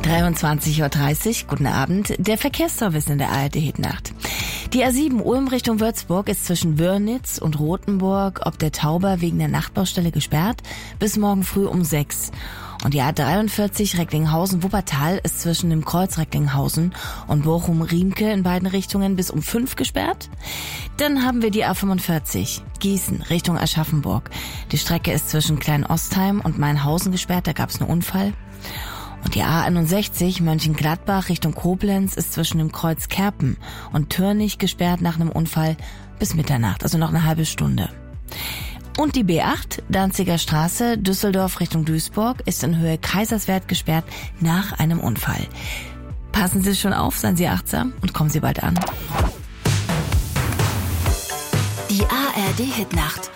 23:30 Uhr, guten Abend, der Verkehrsservice in der ARD-Hitnacht. Die A7 Ulm Richtung Würzburg ist zwischen Wörnitz und Rothenburg ob der Tauber wegen der Nachtbaustelle gesperrt bis morgen früh um 6. Und die A43 Recklinghausen-Wuppertal ist zwischen dem Kreuz Recklinghausen und Bochum-Riemke in beiden Richtungen bis um 5 gesperrt. Dann haben wir die A45 Gießen Richtung Aschaffenburg. Die Strecke ist zwischen Klein-Ostheim und Mainhausen gesperrt, da gab es einen Unfall. Und die A61 Mönchengladbach Richtung Koblenz ist zwischen dem Kreuz Kerpen und Türnich gesperrt nach einem Unfall bis Mitternacht, also noch eine halbe Stunde. Und die B8 Danziger Straße Düsseldorf Richtung Duisburg ist in Höhe Kaiserswerth gesperrt nach einem Unfall. Passen Sie schon auf, seien Sie achtsam und kommen Sie bald an. Die ARD Hitnacht